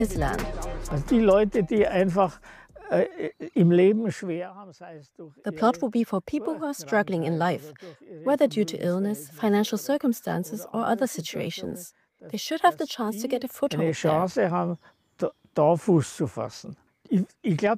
his land. Also die Leute, die einfach im Leben schwer haben, sei es durch The plot will be for people who are struggling in life, whether due to illness, financial circumstances, or other situations. They should have the chance to get a eine foothold there. Chance haben, da Fuß zu fassen. Ich glaube,